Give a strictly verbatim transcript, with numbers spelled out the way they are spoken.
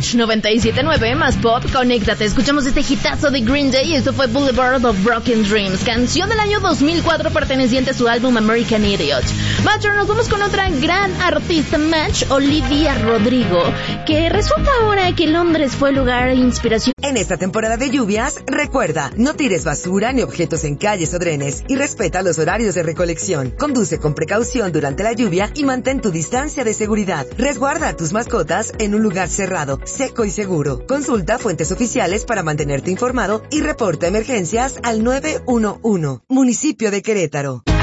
Match noventa y siete punto nueve más pop, conéctate. Escuchamos este hitazo de Green Day y esto fue Boulevard of Broken Dreams, canción del año dos mil cuatro perteneciente a su álbum American Idiot. Matcher, nos vamos con otra gran artista, Match, Olivia Rodrigo, que resulta ahora que Londres fue el lugar de inspiración. En esta temporada de lluvias, recuerda, no tires basura ni objetos en calles o drenes y respeta los horarios de recolección. Conduce con precaución durante la lluvia y mantén tu distancia de seguridad. Resguarda a tus mascotas en un lugar cerrado, seco y seguro. Consulta fuentes oficiales para mantenerte informado y reporta emergencias al nueve uno uno. Municipio de Querétaro.